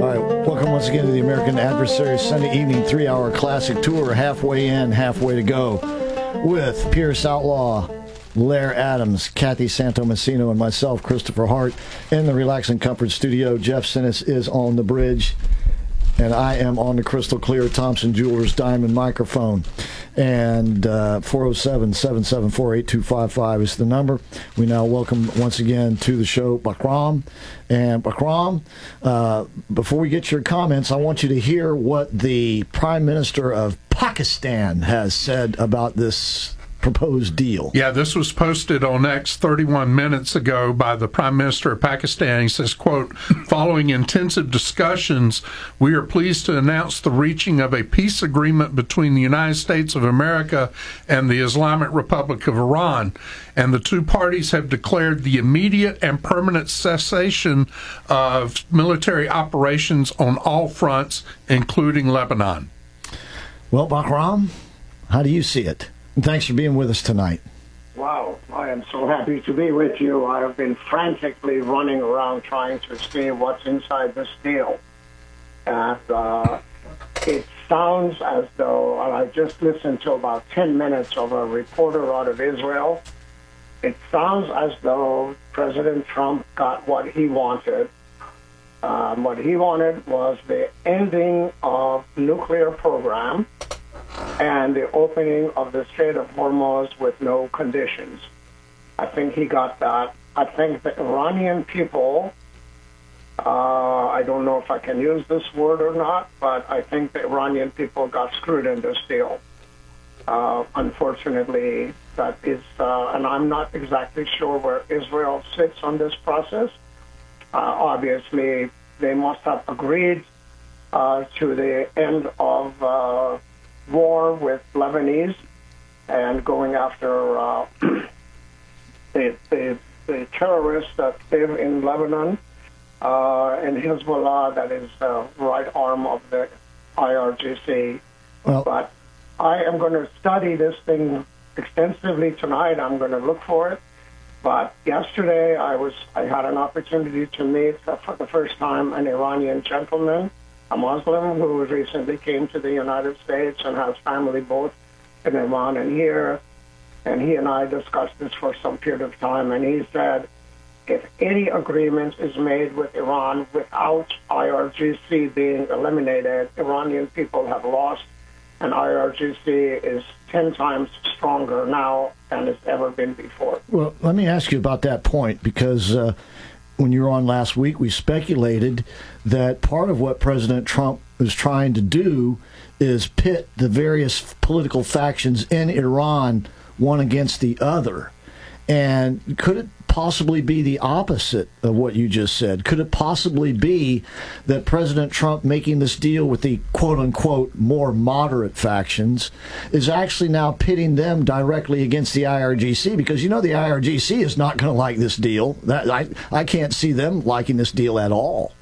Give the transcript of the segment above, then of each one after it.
All right, welcome once again to the American Adversary Sunday evening 3-hour classic tour. Halfway in, halfway to go, with Pierce Outlaw, Lair Adams, Kathy Santomacino, and myself, Christopher Hart, in the Relax and Comfort studio. Jeff Sinnis is on the bridge, and I am on the crystal clear Thompson Jewelers Diamond microphone. And 407-774-8255 is the number. We now welcome once again to the show Bakram. And Bakram, before we get your comments, I want you to hear what the Prime Minister of Pakistan has said about this proposed deal. Yeah, this was posted on X 31 minutes ago by the Prime Minister of Pakistan. He says, quote, following intensive discussions, we are pleased to announce the reaching of a peace agreement between the United States of America and the Islamic Republic of Iran. And the two parties have declared the immediate and permanent cessation of military operations on all fronts, including Lebanon. Well, Bakram, how do you see it? And thanks for being with us tonight. Wow, I am so happy to be with you. I have been frantically running around trying to see what's inside this deal. And it sounds as though, and I just listened to about 10 minutes of a reporter out of Israel, it sounds as though President Trump got what he wanted. What he wanted was the ending of nuclear program and the opening of the Strait of Hormuz with no conditions. I think he got that. I think the Iranian people, I don't know if I can use this word or not, but I think the Iranian people got screwed in this deal. Unfortunately, that is, and I'm not exactly sure where Israel sits on this process. Obviously, they must have agreed to the end of war with Lebanese and going after the terrorists that live in Lebanon and Hezbollah, that is the right arm of the IRGC. Well, but I am going to study this thing extensively tonight. I'm going to look for it. But yesterday I had an opportunity to meet for the first time an Iranian gentleman, a Muslim who recently came to the United States and has family both in Iran and here. And he and I discussed this for some period of time. And he said, if any agreement is made with Iran without IRGC being eliminated, Iranian people have lost. And IRGC is 10 times stronger now than it's ever been before. Well, let me ask you about that point, because when you were on last week, we speculated that part of what President Trump is trying to do is pit the various political factions in Iran one against the other. And could it possibly be the opposite of what you just said? Could it possibly be that President Trump making this deal with the quote-unquote more moderate factions is actually now pitting them directly against the IRGC? Because, you know, the IRGC is not going to like this deal. I can't see them liking this deal at all.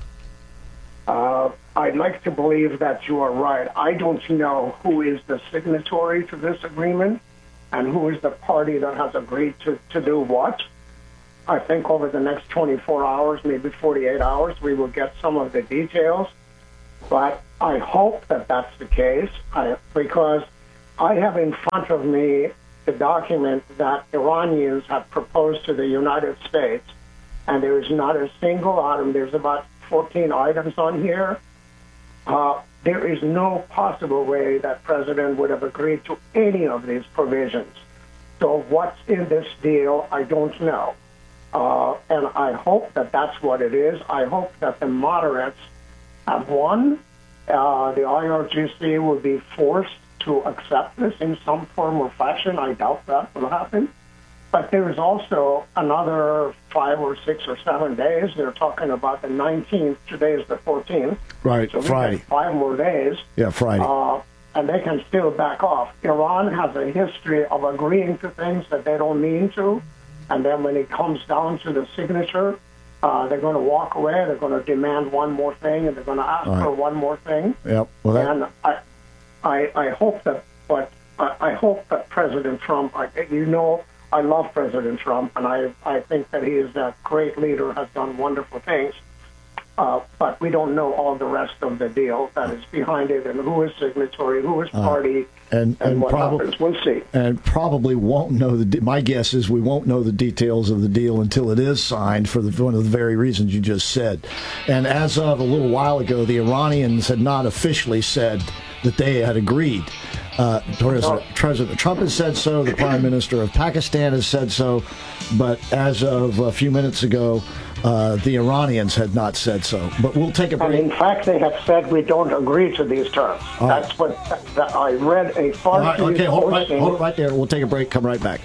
I'd like to believe that you are right. I don't know who is the signatory to this agreement and who is the party that has agreed to do what. I think over the next 24 hours, maybe 48 hours, we will get some of the details. But I hope that that's the case, because I have in front of me the document that Iranians have proposed to the United States, and there is not a single item. There's about 14 items on here. There is no possible way that President would have agreed to any of these provisions. So what's in this deal, I don't know. And I hope that that's what it is. I hope that the moderates have won. The IRGC will be forced to accept this in some form or fashion. I doubt that will happen. But there is also another 5 or 6 or 7 days. They're talking about the 19th. Today is the 14th. Right, so Friday. 5 more days. Yeah, Friday. And they can still back off. Iran has a history of agreeing to things that they don't mean to. And then when it comes down to the signature, they're going to walk away. They're going to demand one more thing, and they're going to ask for one more thing. Yep. Well, and I hope that, I hope that President Trump, I love President Trump, and I think that he is a great leader, has done wonderful things. but we don't know all the rest of the deal that is behind it and who is signatory, who is party, and what happens. We'll see. And probably won't know my guess is we won't know the details of the deal until it is signed for one of the very reasons you just said. And as of a little while ago, the Iranians had not officially said that they had agreed. President Trump has said so. The Prime Minister of Pakistan has said so. But as of a few minutes ago, the Iranians had not said so. But we'll take a break. And in fact, they have said we don't agree to these terms. That's what I read a Farsi posting. Okay, hold it right there. We'll take a break. Come right back.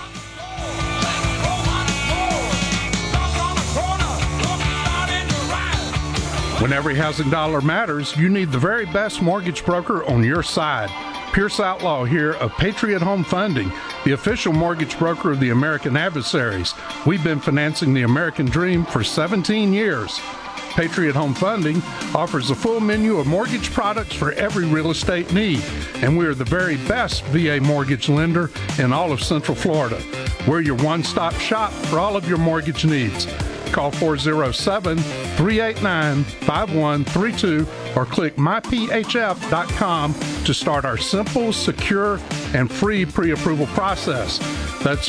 When every housing dollar matters, you need the very best mortgage broker on your side. Pierce Outlaw here of Patriot Home Funding, the official mortgage broker of the American Adversaries. We've been financing the American dream for 17 years. Patriot Home Funding offers a full menu of mortgage products for every real estate need, and we are the very best VA mortgage lender in all of Central Florida. We're your one-stop shop for all of your mortgage needs. Call 407-389-5132 or click myphf.com to start our simple, secure, and free pre-approval process. That's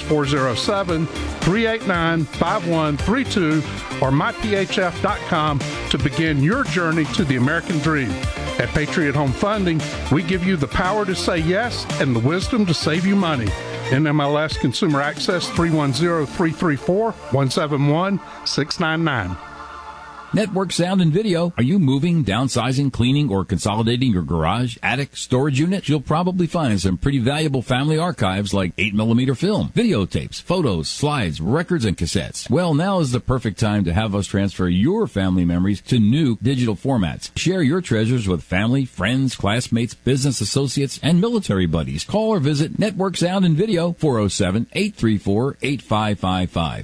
407-389-5132 or myphf.com to begin your journey to the American dream. At Patriot Home Funding, we give you the power to say yes and the wisdom to save you money. NMLS Consumer Access 310-334-171-699. Network Sound and Video. Are you moving, downsizing, cleaning, or consolidating your garage, attic, storage unit? You'll probably find some pretty valuable family archives like 8mm film, videotapes, photos, slides, records, and cassettes. Well, now is the perfect time to have us transfer your family memories to new digital formats. Share your treasures with family, friends, classmates, business associates, and military buddies. Call or visit Network Sound and Video, 407-834-8555.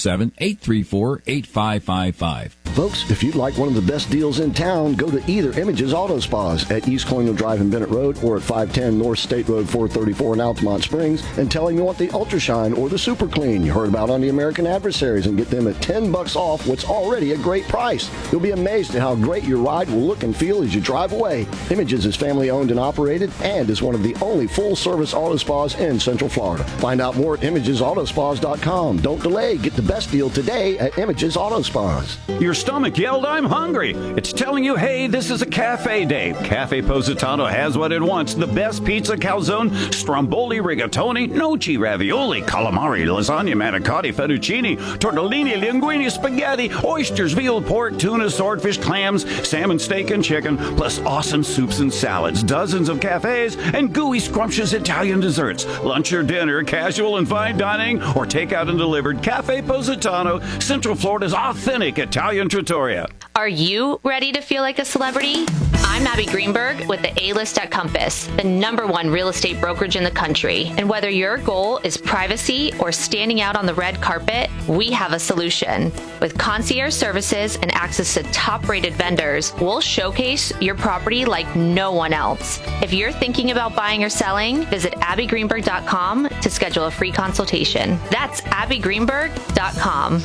407-834-8555. Folks, if you'd like one of the best deals in town, go to either Images Auto Spas at East Colonial Drive in Bennett Road or at 510 North State Road 434 in Altamont Springs and tell them you want the Ultra Shine or the Super Clean you heard about on the American Adversaries and get them at $10 off what's already a great price. You'll be amazed at how great your ride will look and feel as you drive away. Images is family owned and operated and is one of the only full-service auto spas in Central Florida. Find out more at ImagesAutospas.com. Don't delay. Get the best deal today at Images Auto Spas. Your stomach yelled, "I'm hungry." It's telling you, hey, this is a cafe day. Cafe Positano has what it wants. The best pizza, calzone, stromboli, rigatoni, gnocchi, ravioli, calamari, lasagna, manicotti, fettuccine, tortellini, linguine, spaghetti, oysters, veal, pork, tuna, swordfish, clams, salmon, steak, and chicken, plus awesome soups and salads, dozens of cafes, and gooey, scrumptious Italian desserts. Lunch or dinner, casual and fine dining, or takeout and delivered. Cafe Positano, Central Florida's authentic Italian trattoria. Are you ready to feel like a celebrity? I'm Abby Greenberg with the A-List at Compass, the #1 real estate brokerage in the country. And whether your goal is privacy or standing out on the red carpet, we have a solution. With concierge services and access to top-rated vendors, we'll showcase your property like no one else. If you're thinking about buying or selling, visit abbygreenberg.com to schedule a free consultation. That's abbygreenberg.com.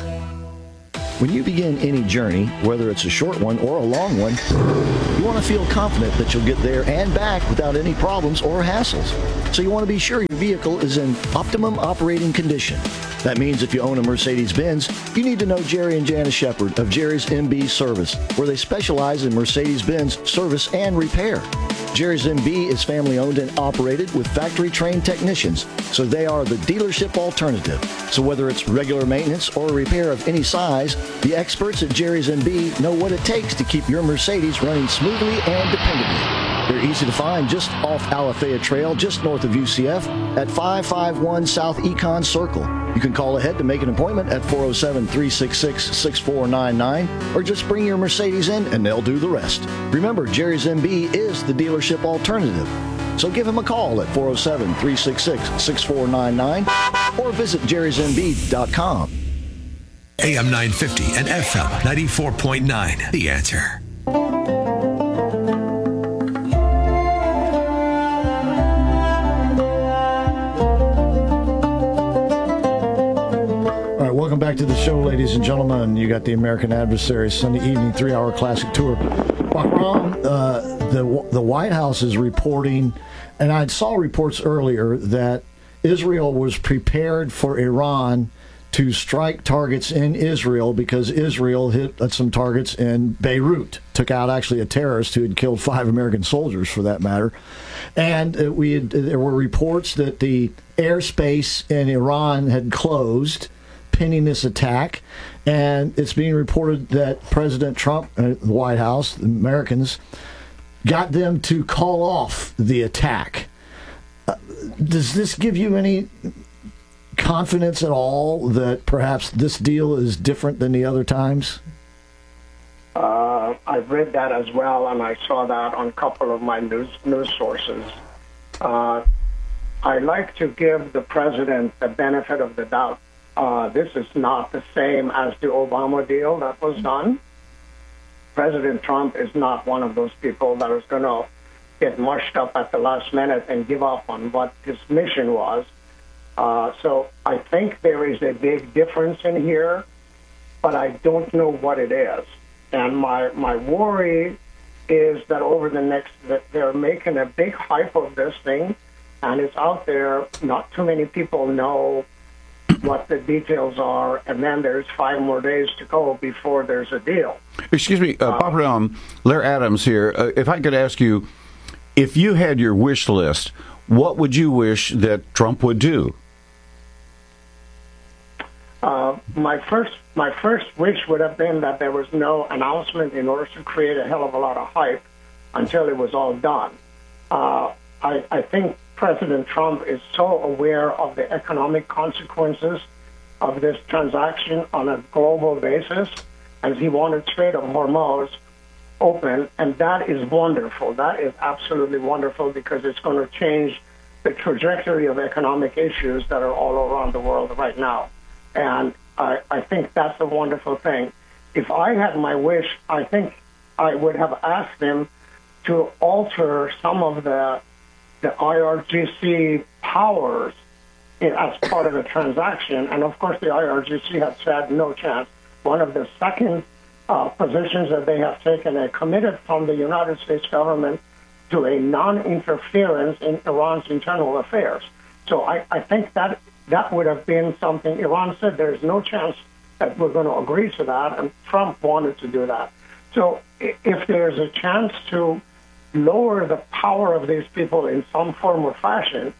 When you begin any journey, whether it's a short one or a long one, you want to feel confident that you'll get there and back without any problems or hassles. So you want to be sure your vehicle is in optimum operating condition. That means if you own a Mercedes-Benz, you need to know Jerry and Janice Shepard of Jerry's MB Service, where they specialize in Mercedes-Benz service and repair. Jerry's MB is family-owned and operated with factory-trained technicians, so they are the dealership alternative. So whether it's regular maintenance or a repair of any size, the experts at Jerry's MB know what it takes to keep your Mercedes running smoothly and dependably. They're easy to find just off Alafaya Trail, just north of UCF, at 551 South Econ Circle. You can call ahead to make an appointment at 407-366-6499, or just bring your Mercedes in and they'll do the rest. Remember, Jerry's MB is the dealership alternative. So give him a call at 407-366-6499 or visit jerrysmb.com. AM 950 and FM 94.9, The Answer. Welcome back to the show, ladies and gentlemen. You got the American Adversary Sunday evening 3-hour classic tour. Bahram, the White House is reporting, and I saw reports earlier that Israel was prepared for Iran to strike targets in Israel because Israel hit some targets in Beirut, took out actually a terrorist who had killed 5 American soldiers, for that matter. And there were reports that the airspace in Iran had closed pending this attack, and it's being reported that President Trump, the White House, the Americans, got them to call off the attack. Does this give you any confidence at all that perhaps this deal is different than the other times? I've read that as well, and I saw that on a couple of my news sources. I like to give the president the benefit of the doubt. This is not the same as the Obama deal that was done. President Trump is not one of those people that is going to get mushed up at the last minute and give up on what his mission was. So I think there is a big difference in here, but I don't know what it is. And my worry is that that they're making a big hype of this thing, and it's out there. Not too many people know what the details are, and then there's 5 more days to go before there's a deal. Excuse me, Bahram, Lair Adams here. If I could ask you, if you had your wish list, what would you wish that Trump would do? My first wish would have been that there was no announcement in order to create a hell of a lot of hype until it was all done. I think President Trump is so aware of the economic consequences of this transaction on a global basis, as he wanted Strait of Hormuz open, and that is wonderful. That is absolutely wonderful because it's going to change the trajectory of economic issues that are all around the world right now. And I think that's a wonderful thing. If I had my wish, I think I would have asked him to alter some of the IRGC powers as part of the transaction. And of course, the IRGC had said no chance. One of the second positions that they have taken, they committed from the United States government to a non-interference in Iran's internal affairs. So I think that would have been something. Iran said there's no chance that we're going to agree to that, and Trump wanted to do that. So if there's a chance to lower the power of these people in some form or fashion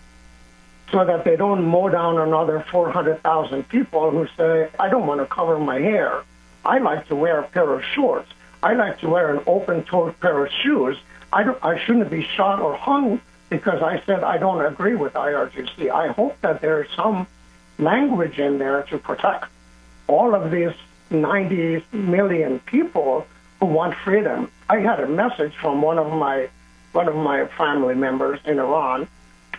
so that they don't mow down another 400,000 people who say, I don't want to cover my hair. I like to wear a pair of shorts. I like to wear an open-toed pair of shoes. I shouldn't be shot or hung because I said I don't agree with IRGC. I hope that there's some language in there to protect all of these 90 million people who want freedom. I had a message from one of my family members in Iran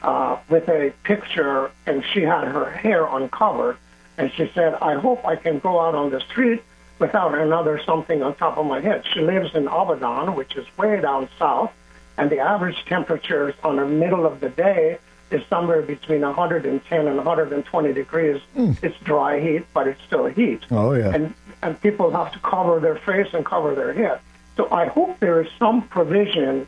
with a picture, and she had her hair uncovered, and she said, I hope I can go out on the street without another something on top of my head. She lives in Abadan, which is way down south, and the average temperatures on the middle of the day is somewhere between 110 and 120 degrees. It's dry heat, but it's still heat. Oh, yeah. And people have to cover their face and cover their head. So I hope there is some provision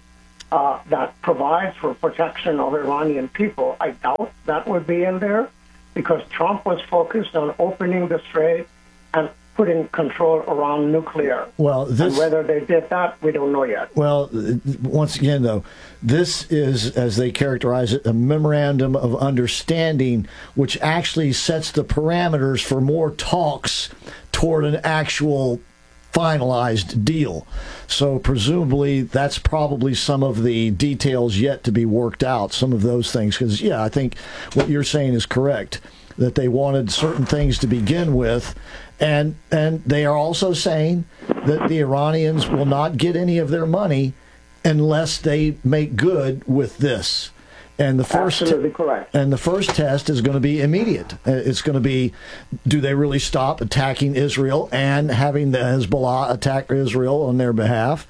that provides for protection of Iranian people. I doubt that would be in there because Trump was focused on opening the strait and putting control around nuclear. Well, and whether they did that, we don't know yet. Well, once again, though, this is, as they characterize it, a memorandum of understanding, which actually sets the parameters for more talks toward an actual finalized deal. So presumably that's probably some of the details yet to be worked out, some of those things. Because, yeah, I think what you're saying is correct, that they wanted certain things to begin with. And they are also saying that the Iranians will not get any of their money unless they make good with this. And the first absolutely correct. And the first test is going to be immediate. It's going to be, do they really stop attacking Israel and having the Hezbollah attack Israel on their behalf?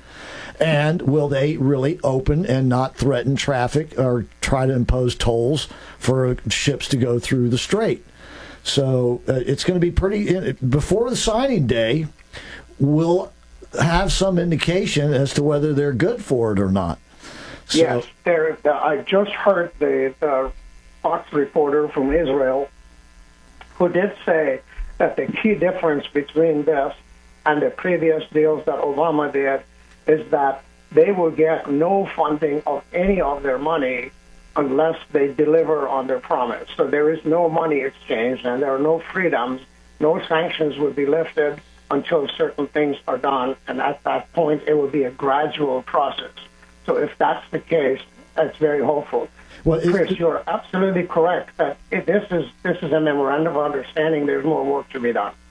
And will they really open and not threaten traffic or try to impose tolls for ships to go through the strait? So it's going to be pretty. Before the signing day, we'll have some indication as to whether they're good for it or not. So, yes, I just heard the Fox reporter from Israel who did say that the key difference between this and the previous deals that Obama did is that they will get no funding of any of their money unless they deliver on their promise. So there is no money exchange, and there are no freedoms. No sanctions will be lifted until certain things are done, and at that point, it will be a gradual process. So if that's the case, that's very hopeful. Well, Chris, you're absolutely correct that this is a memorandum of understanding. There's more work to be done.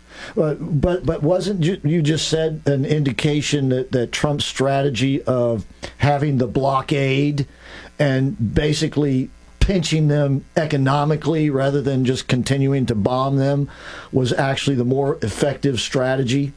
But wasn't you just said an indication that Trump's strategy of having the blockade and basically pinching them economically rather than just continuing to bomb them was actually the more effective strategy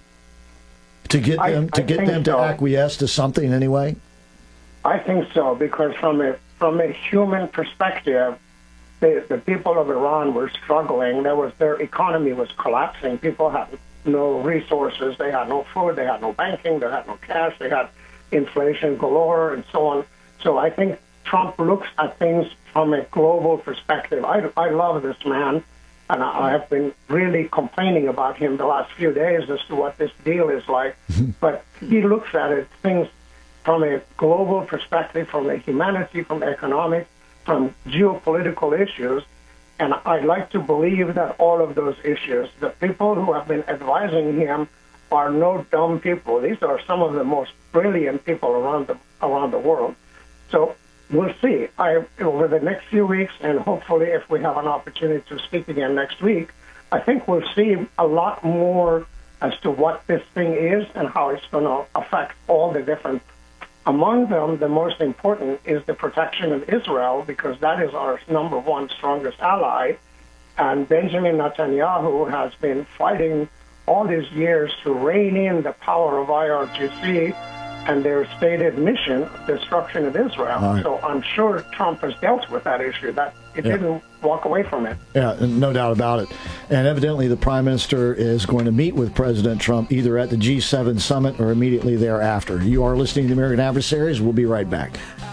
to get them to acquiesce to something anyway? I think so, because from a human perspective, the people of Iran were struggling. Their economy was collapsing. People had no resources. They had no food. They had no banking. They had no cash. They had inflation galore and so on. So I think Trump looks at things from a global perspective. I love this man, and I have been really complaining about him the last few days as to what this deal is like. But he looks at things from a global perspective, from a humanity, from economic, from geopolitical issues. And I'd like to believe that all of those issues, the people who have been advising him are no dumb people. These are some of the most brilliant people around the world. So we'll see. Over the next few weeks, and hopefully if we have an opportunity to speak again next week, I think we'll see a lot more as to what this thing is and how it's going to affect all the different. Among them, the most important is the protection of Israel, because that is our number one strongest ally. And Benjamin Netanyahu has been fighting all these years to rein in the power of IRGC and their stated mission, destruction of Israel. Right. So I'm sure Trump has dealt with that issue, that it didn't walk away from it. Yeah, no doubt about it. And evidently the Prime Minister is going to meet with President Trump either at the G7 summit or immediately thereafter. You are listening to American Adversaries. We'll be right back.